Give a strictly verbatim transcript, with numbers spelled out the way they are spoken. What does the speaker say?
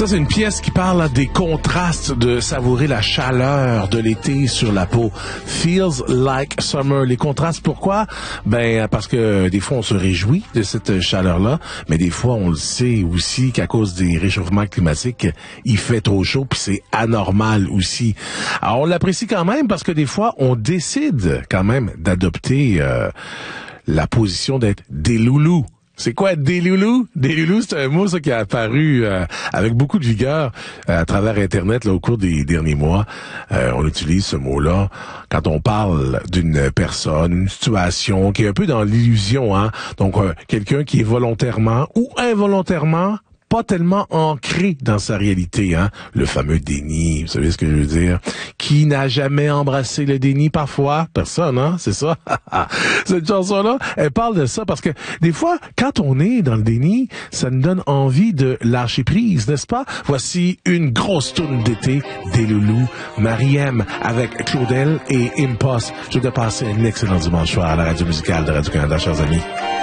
Ça, c'est une pièce qui parle des contrastes de savourer la chaleur de l'été sur la peau. Feels like summer. Les contrastes, pourquoi? Ben, parce que des fois, on se réjouit de cette chaleur-là, mais des fois, on le sait aussi qu'à cause des réchauffements climatiques, il fait trop chaud, puis c'est anormal aussi. Alors, on l'apprécie quand même parce que des fois, on décide quand même d'adopter euh, la position d'être des loulous. C'est quoi des loulous? Des loulous, c'est un mot ça qui a apparu euh, avec beaucoup de vigueur euh, à travers Internet là, au cours des derniers mois. Euh, on utilise ce mot-là quand on parle d'une personne, une situation qui est un peu dans l'illusion, hein. Donc euh, quelqu'un qui est volontairement ou involontairement pas tellement ancré dans sa réalité, hein. Le fameux déni, vous savez ce que je veux dire? Qui n'a jamais embrassé le déni parfois? Personne, hein? C'est ça? Cette chanson-là, elle parle de ça parce que des fois, quand on est dans le déni, ça nous donne envie de lâcher prise, n'est-ce pas? Voici une grosse tourne d'été des loulous, Marie-M avec Claudel et Impost. Je vais passer un excellent dimanche soir à la radio musicale de Radio-Canada, chers amis.